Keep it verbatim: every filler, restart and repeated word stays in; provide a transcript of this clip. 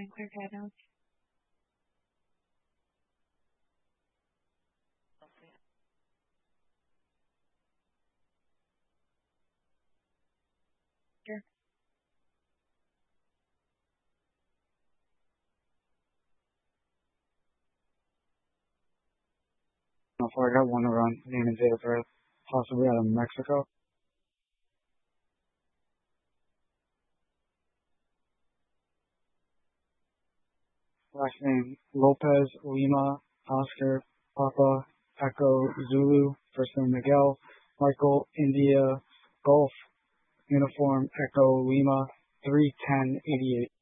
and clear guidance. Sure. How far I got one to run. Name and date of birth. Possibly out of Mexico. Last name Lopez Lima Oscar Papa Echo Zulu. First name Miguel Michael India Golf Uniform Echo Lima three ten eighty eight.